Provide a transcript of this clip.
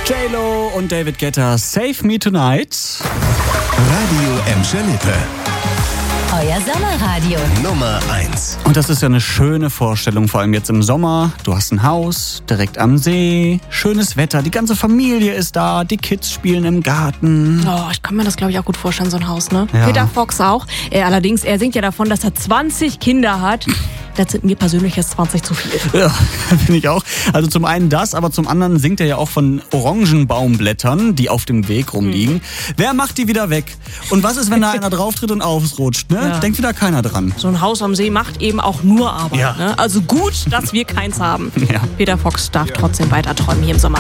J-Lo und David Guetta, Save Me Tonight. Radio Emscher Lippe. Euer Sommerradio. Nummer 1. Und das ist ja eine schöne Vorstellung, vor allem jetzt im Sommer. Du hast ein Haus direkt am See, schönes Wetter, die ganze Familie ist da, die Kids spielen im Garten. Oh, ich kann mir das, glaube ich, auch gut vorstellen, so ein Haus, ne? Ja. Peter Fox auch. Allerdings, er singt ja davon, dass er 20 Kinder hat. Das sind mir persönlich jetzt 20 zu viel. Ja, finde ich auch. Also zum einen das, aber zum anderen singt er ja auch von Orangenbaumblättern, die auf dem Weg rumliegen. Wer macht die wieder weg? Und was ist, wenn da einer drauftritt und ausrutscht? Ne? Ja. Denkt wieder keiner dran. So ein Haus am See macht eben auch nur Arbeit. Ja. Ne? Also gut, dass wir keins haben. Ja. Peter Fox darf trotzdem weiter träumen hier im Sommer.